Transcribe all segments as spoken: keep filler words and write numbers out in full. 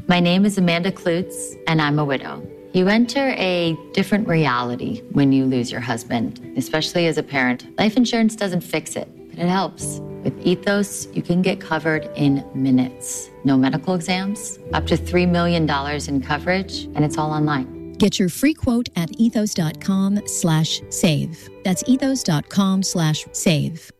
My name is Amanda Klutz, and I'm a widow. You enter a different reality when you lose your husband, especially as a parent. Life insurance doesn't fix it, but it helps. With Ethos, you can get covered in minutes. No medical exams, up to three million dollars in coverage, and it's all online. Get your free quote at ethos.com slash save. That's ethos.com slash save.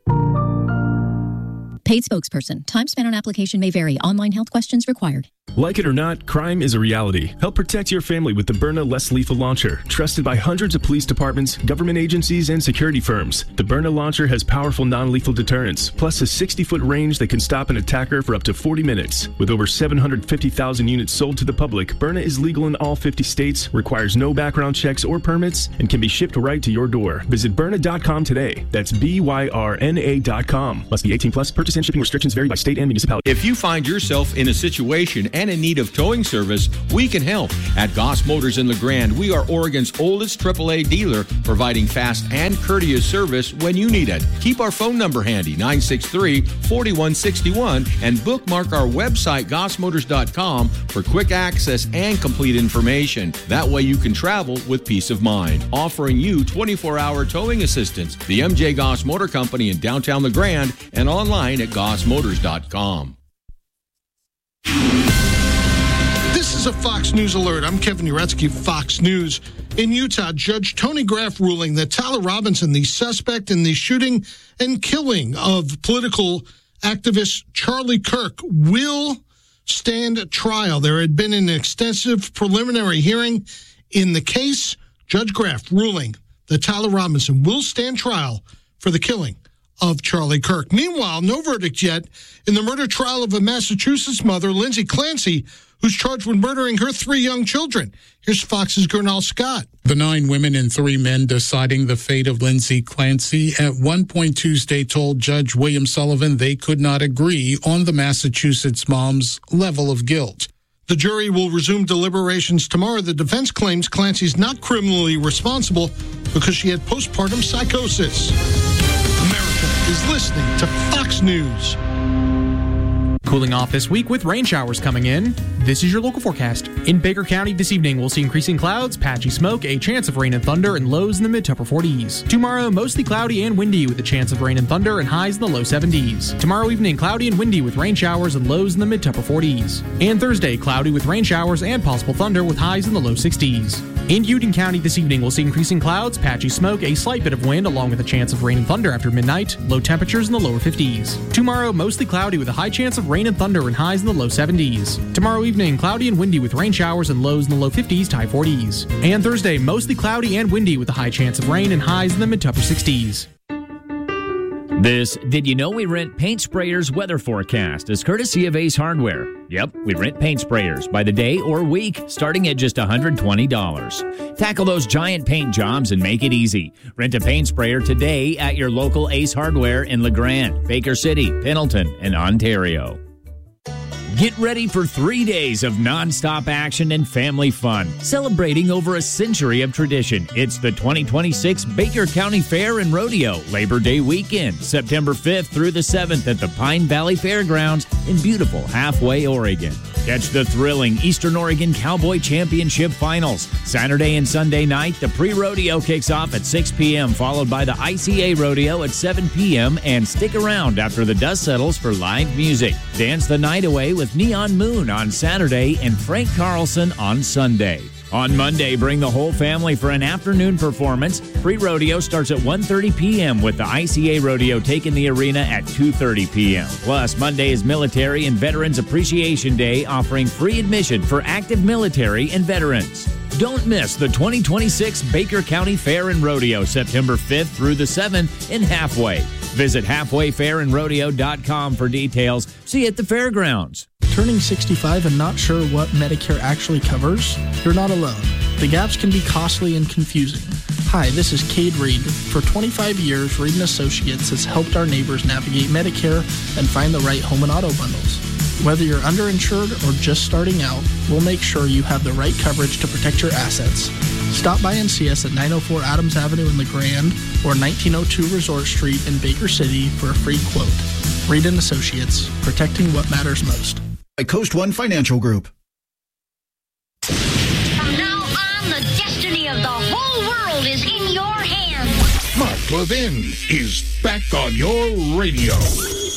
Paid spokesperson. Time spent on application may vary. Online health questions required. Like it or not, crime is a reality. Help protect your family with the Byrna Less Lethal Launcher. Trusted by hundreds of police departments, government agencies, and security firms. The Byrna Launcher has powerful non-lethal deterrence, plus a sixty-foot range that can stop an attacker for up to forty minutes. With over seven hundred fifty thousand units sold to the public, Byrna is legal in all fifty states, requires no background checks or permits, and can be shipped right to your door. Visit Byrna dot com today. That's B Y R N A dot com. Must be eighteen plus. Purchase and shipping restrictions vary by state and municipality. If you find yourself in a situation and in need of towing service, we can help. At Goss Motors in LeGrand, we are Oregon's oldest triple A dealer, providing fast and courteous service when you need it. Keep our phone number handy, nine six three, four one six one, and bookmark our website, goss motors dot com, for quick access and complete information. That way you can travel with peace of mind. Offering you twenty-four hour towing assistance. The M J Goss Motor Company in downtown LeGrand and online at goss motors dot com. This is a Fox News alert. I'm Kevin Uretsky, Fox News. In Utah, Judge Tony Graff ruling that Tyler Robinson, the suspect in the shooting and killing of political activist Charlie Kirk, will stand trial. There had been an extensive preliminary hearing in the case. Judge Graff ruling that Tyler Robinson will stand trial for the killing of Charlie Kirk. Meanwhile, no verdict yet in the murder trial of a Massachusetts mother, Lindsay Clancy, who's charged with murdering her three young children. Here's Fox's Gernal Scott. The nine women and three men deciding the fate of Lindsay Clancy at one point Tuesday told Judge William Sullivan they could not agree on the Massachusetts mom's level of guilt. The jury will resume deliberations tomorrow. The defense claims Clancy's not criminally responsible because she had postpartum psychosis. America is listening to Fox News. Cooling off this week with rain showers coming in. This is your local forecast. In Baker County this evening, we'll see increasing clouds, patchy smoke, a chance of rain and thunder, and lows in the mid to upper forties. Tomorrow, mostly cloudy and windy with a chance of rain and thunder and highs in the low seventies. Tomorrow evening, cloudy and windy with rain showers and lows in the mid to upper forties. And Thursday, cloudy with rain showers and possible thunder with highs in the low sixties. In Union County this evening, we'll see increasing clouds, patchy smoke, a slight bit of wind, along with a chance of rain and thunder after midnight, low temperatures in the lower fifties. Tomorrow, mostly cloudy with a high chance of rain and thunder and highs in the low seventies. Tomorrow evening, cloudy and windy with rain showers and lows in the low fifties to high forties. And Thursday, mostly cloudy and windy with a high chance of rain and highs in the mid to upper sixties. This Did You Know We Rent Paint Sprayers weather forecast is courtesy of Ace Hardware. Yep, we rent paint sprayers by the day or week, starting at just one hundred twenty dollars. Tackle those giant paint jobs and make it easy. Rent a paint sprayer today at your local Ace Hardware in LeGrand, Baker City, Pendleton, and Ontario. Get ready for three days of nonstop action and family fun, celebrating over a century of tradition. It's the twenty twenty-six Baker County Fair and Rodeo Labor Day weekend, September fifth through the seventh at the Pine Valley Fairgrounds in beautiful Halfway, Oregon. Catch the thrilling Eastern Oregon Cowboy Championship Finals. Saturday and Sunday night, the pre-rodeo kicks off at six p.m., followed by the I C A Rodeo at seven p.m., and stick around after the dust settles for live music. Dance the night away with Neon Moon on Saturday and Frank Carlson on Sunday. On Monday, bring the whole family for an afternoon performance. Pre-rodeo starts at one thirty p.m. with the I C A Rodeo taking the arena at two thirty p.m. Plus, Monday is Military and Veterans Appreciation Day, offering free admission for active military and veterans. Don't miss the twenty twenty-six Baker County Fair and Rodeo, September fifth through the seventh in Halfway. Visit halfway fair and rodeo dot com for details. See you at the fairgrounds. Turning sixty-five and not sure what Medicare actually covers? You're not alone. The gaps can be costly and confusing. Hi, this is Cade Reed. For twenty-five years, Reed and Associates has helped our neighbors navigate Medicare and find the right home and auto bundles. Whether you're underinsured or just starting out, we'll make sure you have the right coverage to protect your assets. Stop by and see us at nine oh four Adams Avenue in LeGrand or nineteen oh two Resort Street in Baker City for a free quote. Reed and Associates, protecting what matters most. Coast One Financial Group. whole world is in your hands. Mark Levin is back on your radio.